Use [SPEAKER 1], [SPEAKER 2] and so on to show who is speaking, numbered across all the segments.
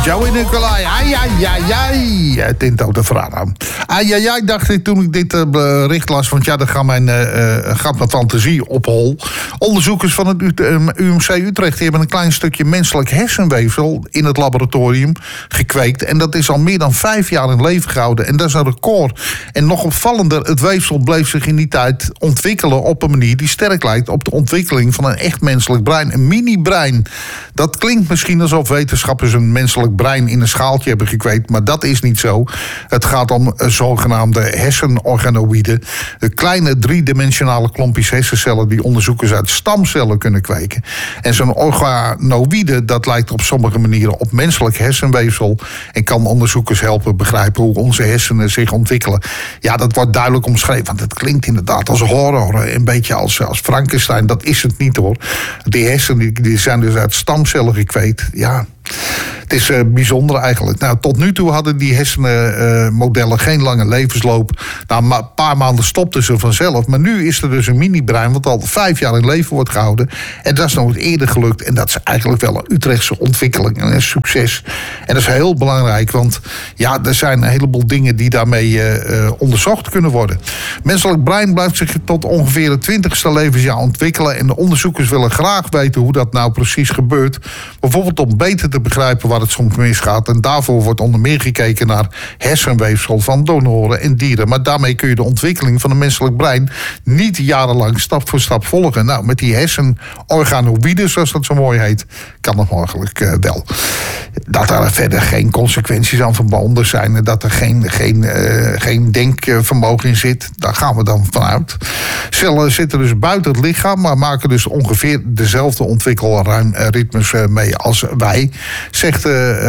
[SPEAKER 1] Joey Nicolai, ai, ai, ai, ai. Tinto de Verano. Ai, ai, ai, dacht ik toen ik dit bericht las. Want ja, dan gaat mijn fantasie op hol. Onderzoekers van het UMC Utrecht die hebben een klein stukje menselijk hersenweefsel in het laboratorium gekweekt. En dat is al meer dan 5 jaar in leven gehouden. En dat is een record. En nog opvallender, het weefsel bleef zich in die tijd ontwikkelen op een manier die sterk lijkt op de ontwikkeling van een echt menselijk brein. Een mini-brein. Dat klinkt misschien alsof wetenschappers een menselijk brein in een schaaltje hebben gekweekt, maar dat is niet zo. Het gaat om zogenaamde hersenorganoïden. De kleine 3-dimensionale klompjes hersencellen die onderzoekers uit stamcellen kunnen kweken. En zo'n organoïde, dat lijkt op sommige manieren op menselijk hersenweefsel en kan onderzoekers helpen begrijpen hoe onze hersenen zich ontwikkelen. Ja, dat wordt duidelijk omschreven, want het klinkt inderdaad als horror. Een beetje als Frankenstein, dat is het niet hoor. Die hersenen die zijn dus uit stamcellen gekweekt. Ja, het is bijzonder eigenlijk. Nou, tot nu toe hadden die hersenmodellen geen lange levensloop. Nou, een paar maanden stopten ze vanzelf. Maar nu is er dus een mini-brein wat al 5 jaar in leven wordt gehouden. En dat is nog eerder gelukt. En dat is eigenlijk wel een Utrechtse ontwikkeling en een succes. En dat is heel belangrijk, want ja, er zijn een heleboel dingen die daarmee onderzocht kunnen worden. Menselijk brein blijft zich tot ongeveer het 20ste levensjaar ontwikkelen. En de onderzoekers willen graag weten hoe dat nou precies gebeurt. Bijvoorbeeld om beter te begrijpen waar het soms misgaat. En daarvoor wordt onder meer gekeken naar hersenweefsel van donoren en dieren. Maar daarmee kun je de ontwikkeling van een menselijk brein niet jarenlang stap voor stap volgen. Nou, met die hersenorganoïden, zoals dat zo mooi heet, kan het mogelijk wel. Dat er verder geen consequenties aan verbonden zijn en dat er geen denkvermogen in zit, daar gaan we dan vanuit. Cellen zitten dus buiten het lichaam, maar maken dus ongeveer dezelfde ontwikkelritmes mee als wij, zegt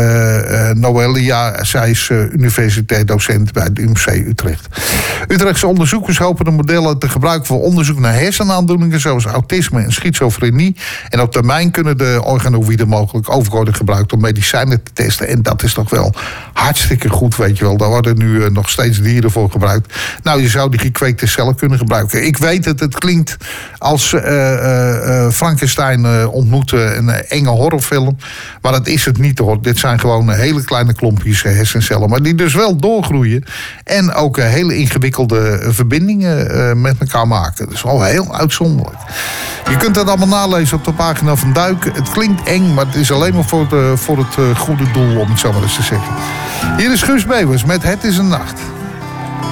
[SPEAKER 1] Noelia. Zij is universiteitsdocent bij het UMC Utrecht. Utrechtse onderzoekers hopen de modellen te gebruiken voor onderzoek naar hersenaandoeningen zoals autisme en schizofrenie. En op termijn kunnen de organoïden mogelijk ook worden gebruikt om medicijnen te testen. En dat is toch wel hartstikke goed, weet je wel. Daar worden nu nog steeds dieren voor gebruikt. Nou, je zou die gekweekte cellen kunnen gebruiken. Ik weet het klinkt als Frankenstein ontmoeten, een enge horrorfilm. Maar dat is het niet hoor. Dit zijn gewoon hele kleine klompjes hersencellen. Maar die dus wel doorgroeien. En ook hele ingewikkelde verbindingen met elkaar maken. Dat is wel heel uitzonderlijk. Je kunt dat allemaal nalezen op de pagina van Duik. Het klinkt eng, maar het is alleen maar voor het goede doel, om het zo maar eens te zeggen. Hier is Guus Meeuwis met Het is een Nacht.